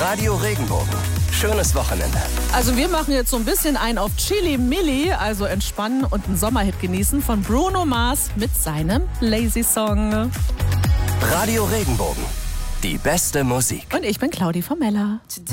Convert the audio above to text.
Radio Regenbogen. Schönes Wochenende. Also wir machen jetzt so ein bisschen ein auf Chili Milli, also entspannen und einen Sommerhit genießen von Bruno Mars mit seinem Lazy Song. Radio Regenbogen. Die beste Musik. Und ich bin Claudi Formella.